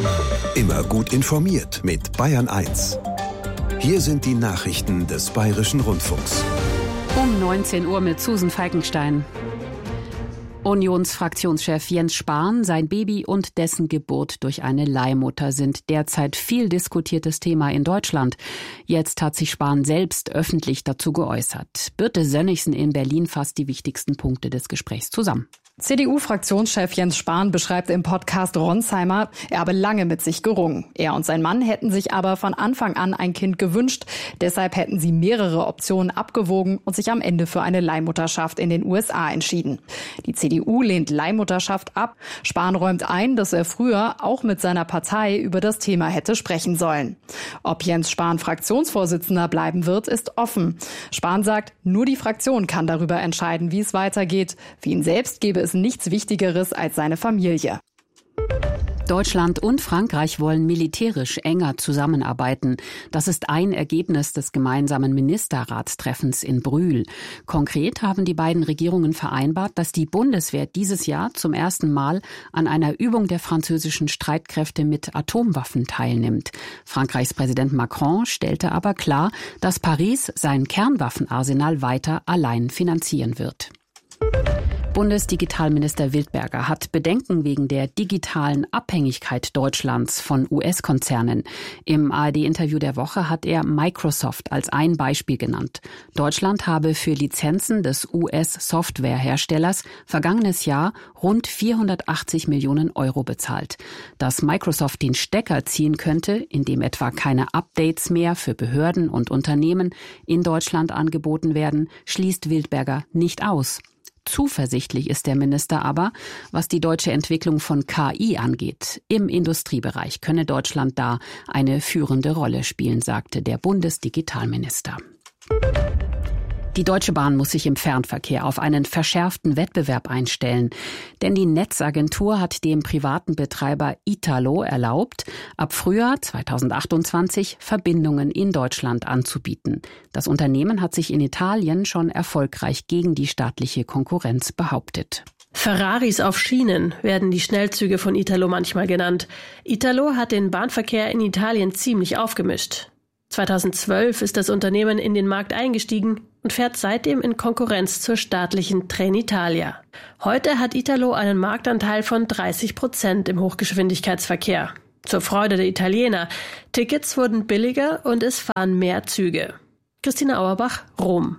Immer gut informiert mit Bayern 1. Hier sind die Nachrichten des Bayerischen Rundfunks. Um 19 Uhr mit Susan Falkenstein. Unionsfraktionschef Jens Spahn, sein Baby und dessen Geburt durch eine Leihmutter sind derzeit viel diskutiertes Thema in Deutschland. Jetzt hat sich Spahn selbst öffentlich dazu geäußert. Birte Sönnigsen in Berlin fasst die wichtigsten Punkte des Gesprächs zusammen. CDU-Fraktionschef Jens Spahn beschreibt im Podcast Ronsheimer, er habe lange mit sich gerungen. Er und sein Mann hätten sich aber von Anfang an ein Kind gewünscht. Deshalb hätten sie mehrere Optionen abgewogen und sich am Ende für eine Leihmutterschaft in den USA entschieden. Die CDU lehnt Leihmutterschaft ab. Spahn räumt ein, dass er früher auch mit seiner Partei über das Thema hätte sprechen sollen. Ob Jens Spahn Fraktionsvorsitzender bleiben wird, ist offen. Spahn sagt, nur die Fraktion kann darüber entscheiden, wie es weitergeht. Für ihn selbst gebe es nichts Wichtigeres als seine Familie. Deutschland und Frankreich wollen militärisch enger zusammenarbeiten. Das ist ein Ergebnis des gemeinsamen Ministerratstreffens in Brühl. Konkret haben die beiden Regierungen vereinbart, dass die Bundeswehr dieses Jahr zum ersten Mal an einer Übung der französischen Streitkräfte mit Atomwaffen teilnimmt. Frankreichs Präsident Macron stellte aber klar, dass Paris sein Kernwaffenarsenal weiter allein finanzieren wird. Bundesdigitalminister Wildberger hat Bedenken wegen der digitalen Abhängigkeit Deutschlands von US-Konzernen. Im ARD-Interview der Woche hat er Microsoft als ein Beispiel genannt. Deutschland habe für Lizenzen des US-Softwareherstellers vergangenes Jahr rund 480 Millionen Euro bezahlt. Dass Microsoft den Stecker ziehen könnte, indem etwa keine Updates mehr für Behörden und Unternehmen in Deutschland angeboten werden, schließt Wildberger nicht aus. Zuversichtlich ist der Minister aber, was die deutsche Entwicklung von KI angeht. Im Industriebereich könne Deutschland da eine führende Rolle spielen, sagte der Bundesdigitalminister. Die Deutsche Bahn muss sich im Fernverkehr auf einen verschärften Wettbewerb einstellen. Denn die Netzagentur hat dem privaten Betreiber Italo erlaubt, ab Frühjahr 2028 Verbindungen in Deutschland anzubieten. Das Unternehmen hat sich in Italien schon erfolgreich gegen die staatliche Konkurrenz behauptet. Ferraris auf Schienen werden die Schnellzüge von Italo manchmal genannt. Italo hat den Bahnverkehr in Italien ziemlich aufgemischt. 2012 ist das Unternehmen in den Markt eingestiegen und fährt seitdem in Konkurrenz zur staatlichen Trenitalia. Heute hat Italo einen Marktanteil von 30% im Hochgeschwindigkeitsverkehr. Zur Freude der Italiener. Tickets wurden billiger und es fahren mehr Züge. Christina Auerbach, Rom.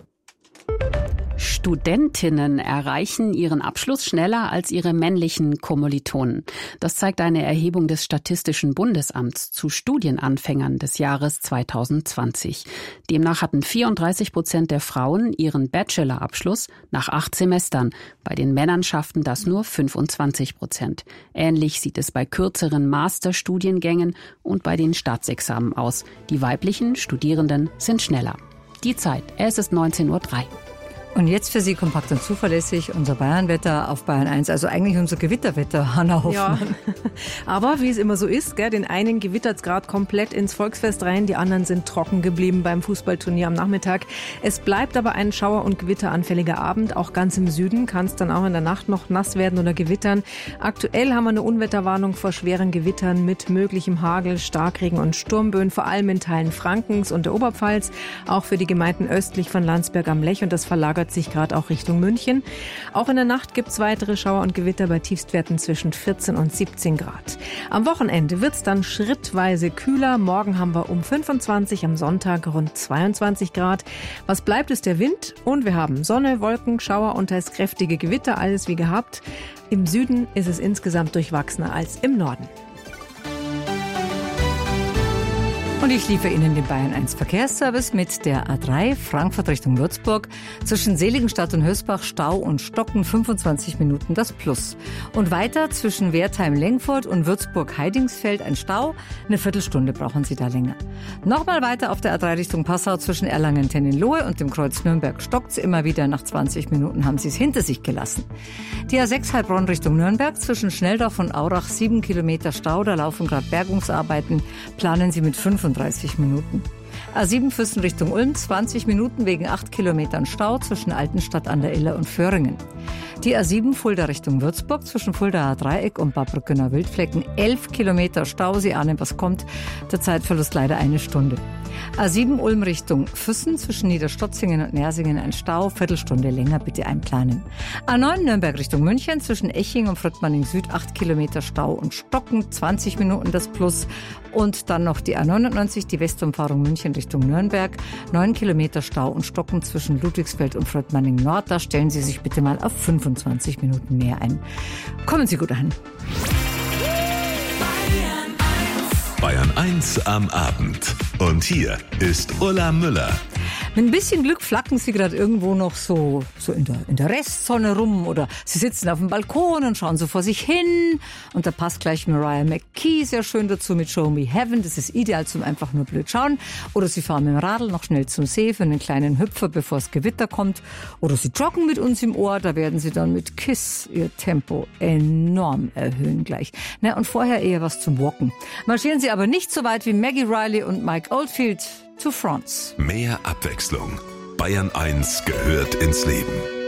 Studentinnen erreichen ihren Abschluss schneller als ihre männlichen Kommilitonen. Das zeigt eine Erhebung des Statistischen Bundesamts zu Studienanfängern des Jahres 2020. Demnach hatten 34% der Frauen ihren Bachelorabschluss nach 8 Semestern. Bei den Männern schafften das nur 25%. Ähnlich sieht es bei kürzeren Masterstudiengängen und bei den Staatsexamen aus. Die weiblichen Studierenden sind schneller. Die Zeit, es ist 19:03 Uhr. Und jetzt für Sie kompakt und zuverlässig unser Bayernwetter auf Bayern 1, also eigentlich unser Gewitterwetter, Hanna Hoffmann. Ja, aber wie es immer so ist, gell, den einen gewittert es gerade komplett ins Volksfest rein, die anderen sind trocken geblieben beim Fußballturnier am Nachmittag. Es bleibt aber ein schauer- und gewitteranfälliger Abend, auch ganz im Süden kann es dann auch in der Nacht noch nass werden oder gewittern. Aktuell haben wir eine Unwetterwarnung vor schweren Gewittern mit möglichem Hagel, Starkregen und Sturmböen, vor allem in Teilen Frankens und der Oberpfalz, auch für die Gemeinden östlich von Landsberg am Lech, und das verlagert sich gerade auch Richtung München. Auch in der Nacht gibt es weitere Schauer und Gewitter bei Tiefstwerten zwischen 14 und 17 Grad. Am Wochenende wird es dann schrittweise kühler. Morgen haben wir um 25, am Sonntag rund 22 Grad. Was bleibt, ist der Wind und wir haben Sonne, Wolken, Schauer und teils kräftige Gewitter, alles wie gehabt. Im Süden ist es insgesamt durchwachsener als im Norden. Und ich liefere Ihnen den Bayern 1 Verkehrsservice mit der A3 Frankfurt Richtung Würzburg. Zwischen Seligenstadt und Hösbach Stau und Stocken 25 Minuten das Plus. Und weiter zwischen Wertheim-Lengfurt und Würzburg-Heidingsfeld ein Stau. Eine Viertelstunde brauchen Sie da länger. Nochmal weiter auf der A3 Richtung Passau zwischen Erlangen-Tennenlohe und dem Kreuz Nürnberg stockt's immer wieder. Nach 20 Minuten haben Sie es hinter sich gelassen. Die A6 Heilbronn Richtung Nürnberg zwischen Schnelldorf und Aurach 7 Kilometer Stau. Da laufen gerade Bergungsarbeiten. Planen Sie mit 35 Minuten. A7 Füssen Richtung Ulm, 20 Minuten wegen 8 Kilometern Stau zwischen Altenstadt an der Iller und Föhringen. Die A7 Fulda Richtung Würzburg zwischen Fuldaer Dreieck und Bad Brückener Wildflecken, 11 Kilometer Stau. Sie ahnen, was kommt. Der Zeitverlust leider 1 Stunde. A7 Ulm Richtung Füssen zwischen Niederstotzingen und Nersingen ein Stau, Viertelstunde länger bitte einplanen. A9 Nürnberg Richtung München zwischen Eching und Fröttmanning Süd 8 Kilometer Stau und Stocken, 20 Minuten das Plus. Und dann noch die A99, die Westumfahrung München Richtung Nürnberg, 9 Kilometer Stau und Stocken zwischen Ludwigsfeld und Fröttmanning Nord. Da stellen Sie sich bitte mal auf 25 Minuten mehr ein. Kommen Sie gut an. Bayern 1 am Abend. Und hier ist Ulla Müller. Mit ein bisschen Glück flacken Sie gerade irgendwo noch so in der Restsonne rum oder Sie sitzen auf dem Balkon und schauen so vor sich hin und da passt gleich Mariah McKee sehr schön dazu mit Show Me Heaven. Das ist ideal zum einfach nur blöd schauen. Oder Sie fahren mit dem Radl noch schnell zum See für einen kleinen Hüpfer, bevor das Gewitter kommt. Oder Sie joggen mit uns im Ohr, da werden Sie dann mit Kiss Ihr Tempo enorm erhöhen gleich. Na, und vorher eher was zum Walken. Marschieren Sie aber nicht so weit wie Maggie Riley und Mike Oldfield zu France. Mehr Abwechslung. Bayern 1 gehört ins Leben.